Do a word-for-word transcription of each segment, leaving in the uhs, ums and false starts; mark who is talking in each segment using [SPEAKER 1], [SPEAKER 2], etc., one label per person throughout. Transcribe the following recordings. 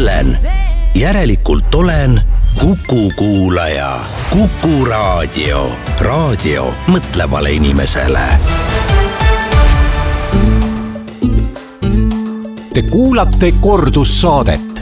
[SPEAKER 1] mõtlen, järelikult olen Kuku kuulaja. Kuku raadio. Raadio mõtlevale inimesele.
[SPEAKER 2] Te kuulate kordussaadet.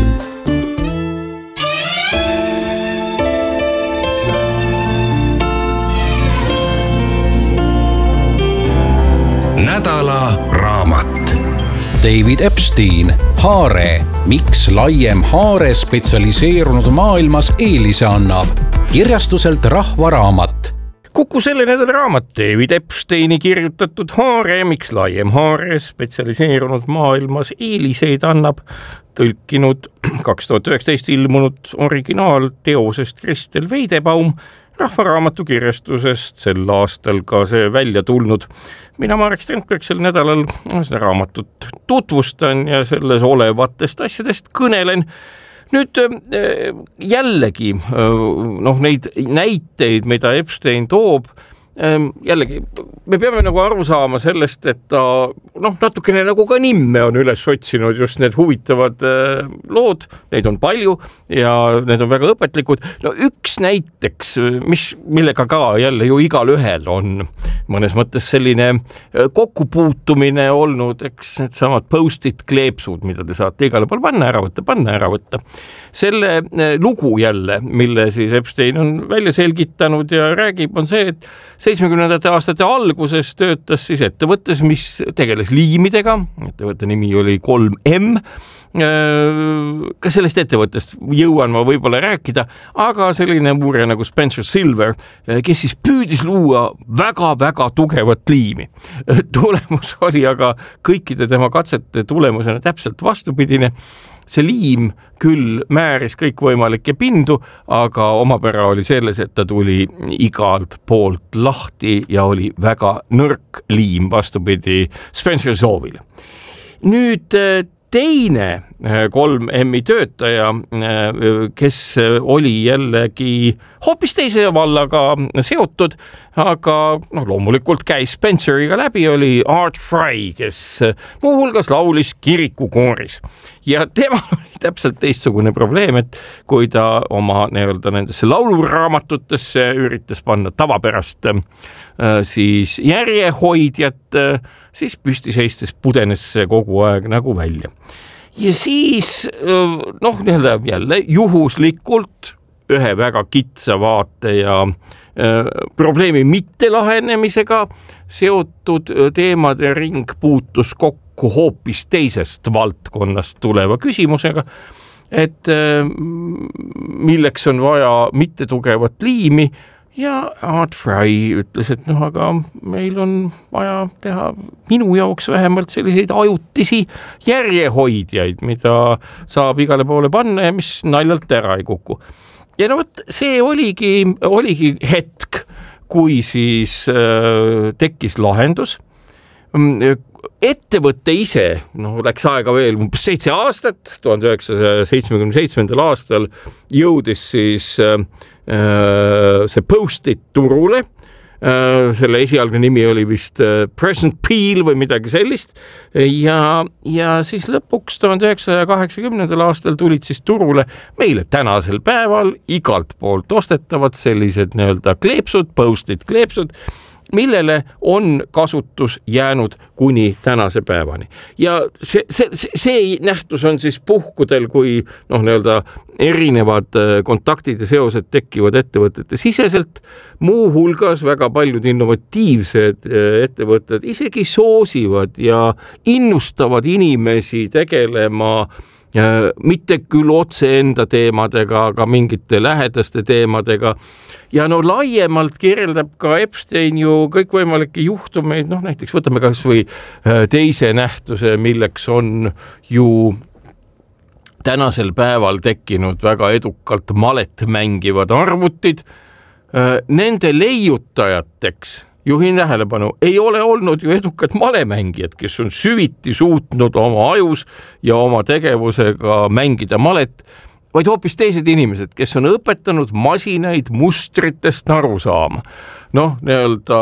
[SPEAKER 1] Nädala raamat.
[SPEAKER 2] David Epstein, haare. Miks laiem haare spetsialiseerunud maailmas eelise annab? Kirjastuselt Rahvaraamat.
[SPEAKER 3] Kuku selle nädala raamat David Epsteini kirjutatud haare. Miks laiem haare spetsialiseerunud maailmas eeliseid annab? Tõlkinud kaks tuhat üheksateist ilmunud originaalteosest Kristel Veidebaum. Rahvaraamatu kirjastusest sel aastal ka see välja tulnud. Mina Marek Strandberg sel nädalal seda raamatut tutvustan ja selles olevatest asjadest kõnelen. Nüüd jällegi noh, neid näiteid, mida Epstein toob, jällegi me peame nagu aru saama sellest, et ta noh, natukene nagu ka nimme on üles otsinud just need huvitavad lood, neid on palju ja need on väga õpetlikud. No üks näiteks, mis, millega ka jälle ju igal ühel on mõnes mõttes selline kokkupuutumine olnud, eks need samad post-it kleepsud, mida te saate igale pool panna, ära võtta, panna, ära võtta. Selle lugu jälle, mille siis Epstein on välja selgitanud ja räägib, on see, et seitsmekümnendate aastate alguses töötas siis ettevõttes, mis tegeles liimidega, ettevõtte nimi oli kolm M. Ka sellest ettevõttest jõuan ma võib-olla rääkida, aga selline uurija nagu Spencer Silver, kes siis püüdis luua väga-väga tugevat liimi. Tulemus oli aga kõikide tema katsete tulemusena täpselt vastupidine. See liim küll määris kõikvõimalikke pindu, aga omapära oli selles, et ta tuli igalt poolt lahti ja oli väga nõrk liim vastupidi Spencer Soovile. Nüüd teine kolm M-i töötaja, kes oli jällegi hoopis teise vallaga seotud, aga no, loomulikult käis Spenceriga läbi, oli Art Fry, kes muuhulgas laulis kirikukooris. Ja temal oli täpselt teistsugune probleem, et kui ta oma nii-öelda nendesse lauluraamatutesse üritas panna tavapärast siis järjehoidjat, siis püstiseistes pudenes kogu aeg nagu välja. Ja siis noh, nii-öelda jälle juhuslikult ühe väga kitsa vaate ja probleemi mittelahenemisega seotud teemade ring puutus kokku hoopis teisest valdkonnast tuleva küsimusega, et milleks on vaja mittetugevat liimi. Ja Art Fry ütles, et noh, aga meil on vaja teha minu jaoks vähemalt selliseid ajutisi järjehoidjaid, mida saab igale poole panna ja mis naljalt ära ei kuku. Ja no võt, see oligi, oligi hetk, kui siis äh, tekkis lahendus. Ettevõtte ise, no läks aega veel seitse aastat, tuhande üheksasaja seitsmekümne seitsmendal aastal jõudis siis äh, see post-it turule. Selle esialgne nimi oli vist Present Peel või midagi sellist. Ja, ja siis lõpuks tuhande üheksasaja kaheksakümnendal aastal tulid siis turule meile tänasel päeval igalt poolt ostetavad sellised nii-öelda kleepsud, post-it kleepsud, millele on kasutus jäänud kuni tänase päevani. Ja see, see, see nähtus on siis puhkudel, kui noh, nii-öelda erinevad kontaktid ja seosed tekivad ettevõtete siseselt, muuhulgas väga paljud innovatiivsed ettevõtted isegi soosivad ja innustavad inimesi tegelema mitte küll otse enda teemadega, aga mingite lähedaste teemadega. Ja no laiemalt kirjeldab ka Epstein ju kõikvõimalikke juhtumeid, noh näiteks võtame kas või teise nähtuse, milleks on ju tänasel päeval tekkinud väga edukalt malet mängivad arvutid. Nende leiutajateks, juhin tähelepanu, ei ole olnud ju edukad malemängijad, kes on süviti suutnud oma ajus ja oma tegevusega mängida malet. vaid hoopis teised inimesed, kes on õpetanud masinaid mustritest aru saama. Noh, nii-öelda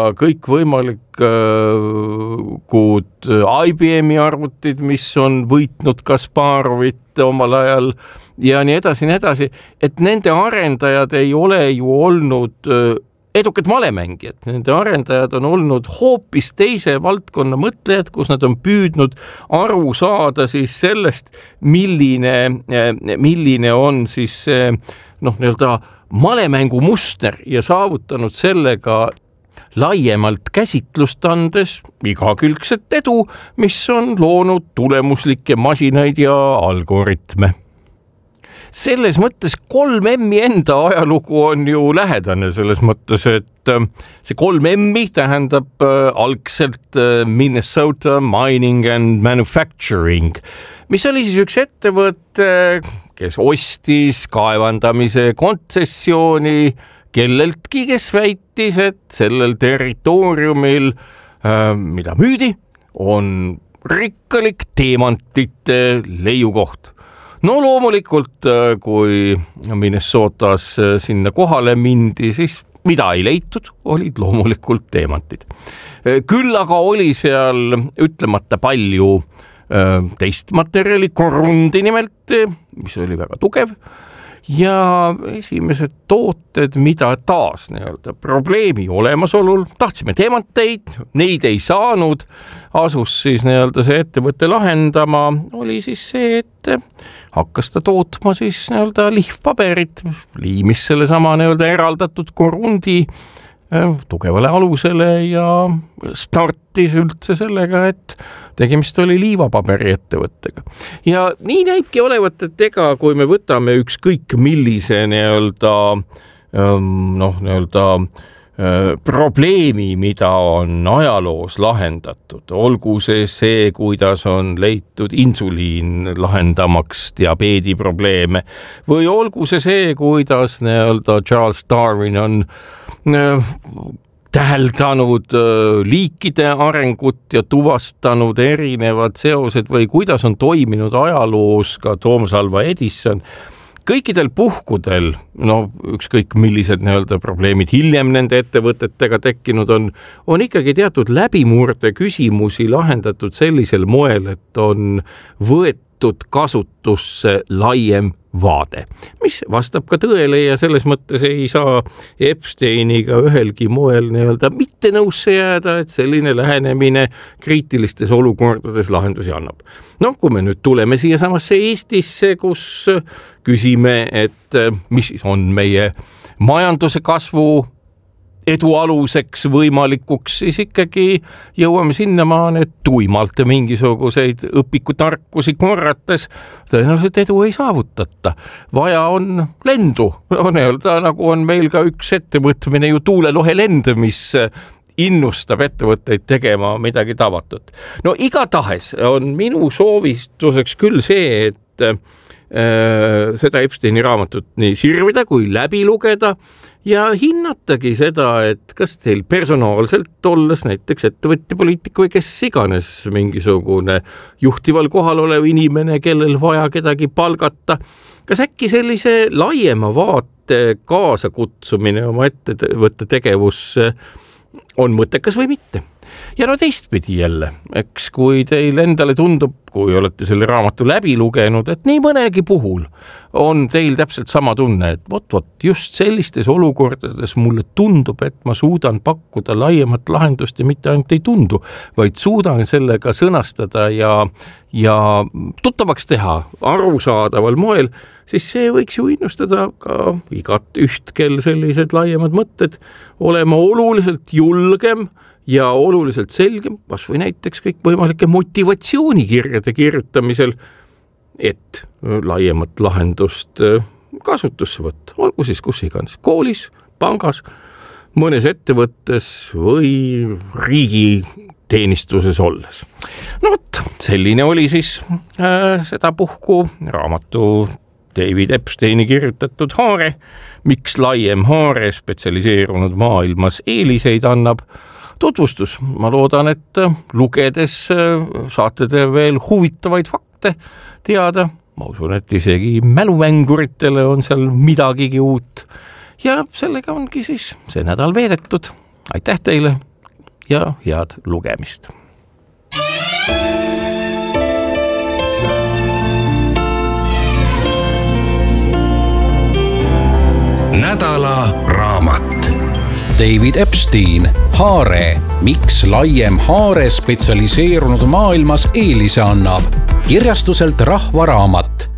[SPEAKER 3] kõikvõimalikud I B M-i arvutid, mis on võitnud Kasparovit omal ajal ja nii edasi, nii edasi, et nende arendajad ei ole ju olnud edukad malemängijad, nende arendajad on olnud hoopis teise valdkonna mõtlejad, kus nad on püüdnud aru saada siis sellest, milline, milline on siis noh, nii-öelda malemängu muster ja saavutanud sellega laiemalt käsitlust andes igakülgset edu, mis on loonud tulemuslikke masinaid ja algoritme. Selles mõttes kolm M-i enda ajalugu on ju lähedane selles mõttes, et see kolm M-i tähendab algselt Minnesota Mining and Manufacturing, mis oli siis üks ettevõte, kes ostis kaevandamise kontsessiooni kelleltki, kes väitis, et sellel territooriumil, mida müüdi, on rikkalik teemantite leiukoht. No loomulikult, kui Minnesotas sinna kohale mindi, siis mida ei leitud, olid loomulikult teemantid. Küll aga oli seal ütlemata palju teist materjali, korundi nimelt, mis oli väga tugev, ja esimesed tooted, mida taas nii-öelda probleemi olemasolul, tahtsime teemanteid, neid ei saanud, asus siis nii-öelda see ettevõtte lahendama, oli siis see, et hakkas ta tootma siis nii-öelda lihvpaberit, liimis selle sama nii-öelda eraldatud korundi tugevale alusele ja startis üldse sellega, et tegemist oli liivapaberi ettevõttega. Ja nii näibki olevat, et ega kui me võtame ükskõik millise nii-öelda, noh, nii-öelda probleemi, mida on ajaloos lahendatud, olgu see see, kuidas on leitud insuliin lahendamaks diabeedi probleeme, või olgu see see, kuidas nii-öelda Charles Darwin on täheldanud liikide arengut ja tuvastanud erinevad seosed või kuidas on toiminud ajaloos ka Thomas Alva Edison. Kõikidel puhkudel, no ükskõik millised nii-öelda probleemid hiljem nende ettevõtetega tekkinud on, on ikkagi teatud läbimurde küsimusi lahendatud sellisel moel, et on võetud kasutusse laiem vaade, mis vastab ka tõele ja selles mõttes ei saa Epsteiniga ühelgi moel nii-öelda mitte nõusse jääda, et selline lähenemine kriitilistes olukordades lahendusi annab. No kui me nüüd tuleme siia samasse Eestisse, kus küsime, et mis on meie majanduse kasvu edu aluseks võimalikuks, siis ikkagi jõuame sinnamaani, et tuimalt mingisuguseid õpikutarkusi korrates tõenäoliselt edu ei saavutata. Vaja on lendu, on öelda, nagu on meil ka üks ettevõtmine ju tuulelohe lend, mis innustab ettevõtteid tegema midagi tavatut. No igatahes on minu soovistuseks küll see, et äh, seda Epsteini raamatut nii sirvida kui läbi lugeda ja hinnatagi seda, et kas teil personaalselt olles näiteks ettevõtja poliitik või kes iganes mingisugune juhtival kohal olev inimene, kellel vaja kedagi palgata, kas äkki sellise laiema vaate kaasa kutsumine oma ettevõtte tegevusse on mõttekas või mitte. Ja no teistpidi jälle, eks kui teil endale tundub, kui olete selle raamatu läbi lugenud, et nii mõnegi puhul on teil täpselt sama tunne, et vot, vot just sellistes olukordades mulle tundub, et ma suudan pakkuda laiemat lahendust ja mitte ainult ei tundu, vaid suudan sellega sõnastada ja, ja tuttavaks teha arusaadaval moel, siis see võiks ju innustada ka igat üht, kel sellised laiemad mõtted olema oluliselt julgem ja oluliselt selgem, kas või näiteks kõik võimalike motivatsioonikirjade kirjutamisel, et laiemat lahendust kasutusse võtta, olgu siis kus iganes, koolis, pangas, mõnes ettevõttes või riigi teenistuses olles. No võt, selline oli siis äh, seda puhku raamatu David Epsteini kirjutatud haare, miks laiem haare spetsialiseerunud maailmas eeliseid annab, tutvustus. Ma loodan, et lugedes saate te veel huvitavaid fakte teada ma usun, et isegi mälumänguritele on seal midagigi uut ja sellega ongi siis see nädal veedetud. Aitäh teile ja head lugemist.
[SPEAKER 1] Nädala raamat.
[SPEAKER 2] David Epstein, Haare, miks laiem haare spetsialiseerunud maailmas eelise annab. Kirjastuselt Rahva Raamat.